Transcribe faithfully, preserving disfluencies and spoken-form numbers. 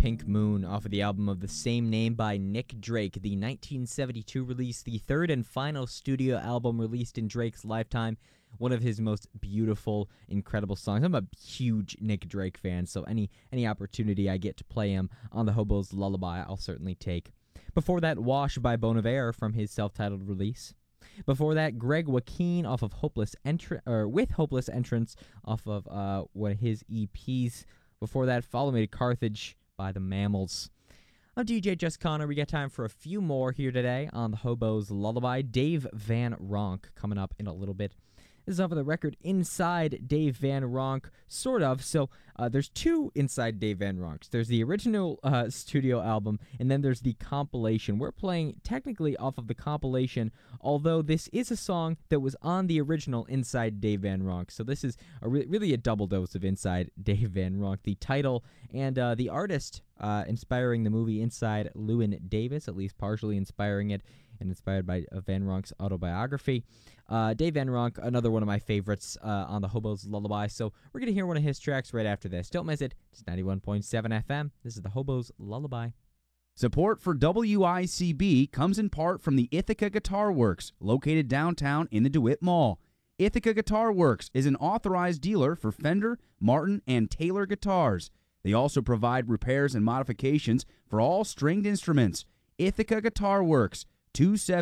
Pink Moon off of the album of the same name by Nick Drake, the nineteen seventy-two release, the third and final studio album released in Drake's lifetime. One of his most beautiful, incredible songs. I'm a huge Nick Drake fan, so any any opportunity I get to play him on the Hobo's Lullaby, I'll certainly take. Before that, Wash by Bon Iver from his self-titled release. Before that, Greg Joaquin off of Hopeless Entr- or with Hopeless Entrance off of uh, one of his E Ps. Before that, Follow Me to Carthage by the Mammals. I'm D J Just Connor. We got time for a few more here today on the Hobo's Lullaby. Dave Van Ronk coming up in a little bit. This is off of the record Inside Dave Van Ronk, sort of. So uh, there's two Inside Dave Van Ronks. There's the original uh, studio album, and then there's the compilation. We're playing technically off of the compilation, although this is a song that was on the original Inside Dave Van Ronk. So this is a re- really a double dose of Inside Dave Van Ronk. The title and uh, the artist uh, inspiring the movie Inside Llewyn Davis, at least partially inspiring it, and inspired by uh, Van Ronk's autobiography. Uh, Dave Van Ronk, another one of my favorites uh, on the Hobo's Lullaby. So we're going to hear one of his tracks right after this. Don't miss it. It's ninety-one point seven F M. This is the Hobo's Lullaby. Support for W I C B comes in part from the Ithaca Guitar Works, located downtown in the DeWitt Mall. Ithaca Guitar Works is an authorized dealer for Fender, Martin, and Taylor guitars. They also provide repairs and modifications for all stringed instruments. Ithaca Guitar Works, two seven